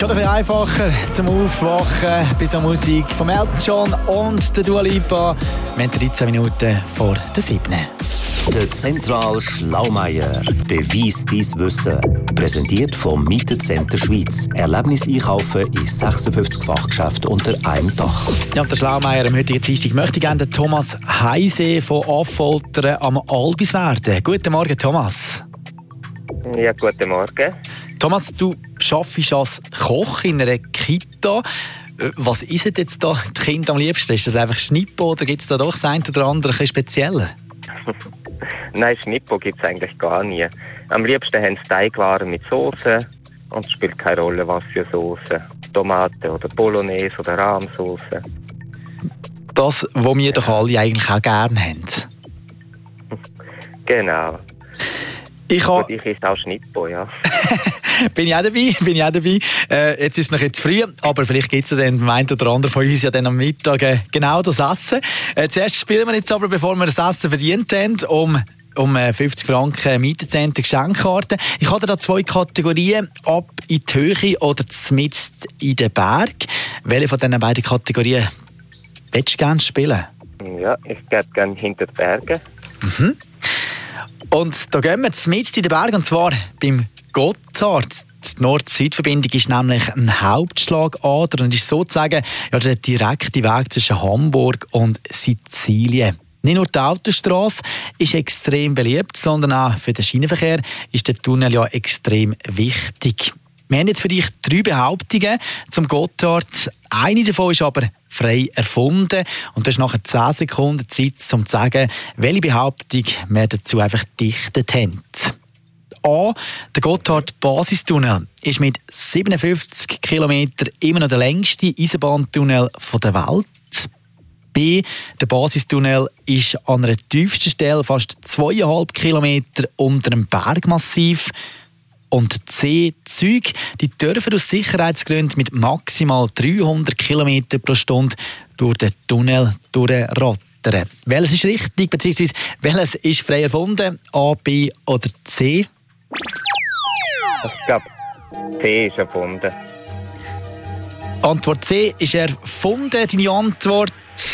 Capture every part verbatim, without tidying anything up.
Schon ein bisschen einfacher zum Aufwachen bei so Musik von Elton John und der Dua Lipa. Wir haben dreizehn Minuten vor der siebten. Der Zentral Schlaumeier. Beweis dein Wissen. Präsentiert vom Mietencenter Schweiz. Erlebnis einkaufen in sechsundfünfzig Fachgeschäften unter einem Dach. Ja, der Schlaumeier am heutigen Dienstag möchte gerne den Thomas Heise von Affoltern am Albis werden. Guten Morgen, Thomas. Ja, guten Morgen. Thomas, du arbeitest als Koch in einer Kita. Was ist denn jetzt da die Kinder am liebsten? Ist das einfach Schnippo oder gibt es da doch das eine oder andere ein bisschen speziell? Nein, Schnippo gibt es eigentlich gar nie. Am liebsten haben sie Teigwaren mit Soße und es spielt keine Rolle, was für Soße. Tomate oder Bolognese oder Rahmsoße. Das, was wir ja. doch alle eigentlich auch gerne haben. Genau. Ich ha... ich esse auch Schnippo, ja. bin ich auch dabei, bin ich auch dabei. Äh, jetzt ist es noch jetzt früh, aber vielleicht gibt es ja dann einen oder anderen von uns ja dann am Mittag äh, genau das Essen. Äh, zuerst spielen wir jetzt aber, bevor wir das Essen verdient haben, um, um äh, fünfzig Franken Mietencenter Geschenkkarte. Ich habe da zwei Kategorien, ab in die Höhe oder zumindest in den Berg. Welche von diesen beiden Kategorien willst du gerne spielen? Ja, ich gehe gerne hinter die Berge. Mhm. Und da gehen wir mitten in den Bergen, und zwar beim Gotthard. Die Nord-Süd-Verbindung ist nämlich ein Hauptschlagader und ist sozusagen ja, der direkte Weg zwischen Hamburg und Sizilien. Nicht nur die Autostrasse ist extrem beliebt, sondern auch für den Schienenverkehr ist der Tunnel ja extrem wichtig. Wir haben jetzt für dich drei Behauptungen zum Gotthard. Eine davon ist aber frei erfunden. Und du hast nachher zehn Sekunden Zeit, um zu sagen, welche Behauptung wir dazu einfach gedichtet haben. A. Der Gotthard-Basistunnel ist mit siebenundfünfzig Kilometern immer noch der längste Eisenbahntunnel der Welt. B. Der Basistunnel ist an einer tiefsten Stelle fast zweieinhalb Kilometer unter einem Bergmassiv. Und C. Züge, die dürfen aus Sicherheitsgründen mit maximal dreihundert Kilometer pro Stunde durch den Tunnel durchrattern. Welches ist richtig, beziehungsweise welches ist frei erfunden? A, B oder C? Ich glaube, C ist erfunden. Antwort C ist erfunden. Deine Antwort?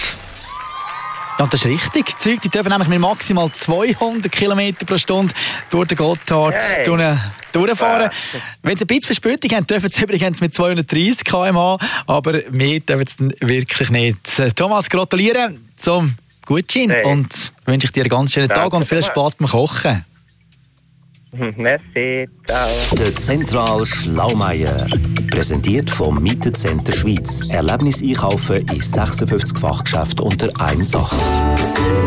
Ja, das ist richtig. Die Züge die dürfen nämlich mit maximal zweihundert Kilometer pro Stunde durch den Gotthard-Tunnel hey. durchfahren. Ja. Wenn sie ein bisschen Verspätung haben, dürfen sie übrigens mit zweihundertdreissig Kilometer pro Stunde, aber wir dürfen es wirklich nicht. Thomas, gratuliere zum Gutschein hey. und wünsche ich dir einen ganz schönen Danke Tag und viel Spass beim Kochen. Merci, ciao. Der Zentral Schlaumeier. Präsentiert vom Mietencenter Schweiz. Erlebnis einkaufen in sechsundfünfzig Fachgeschäften unter einem Dach.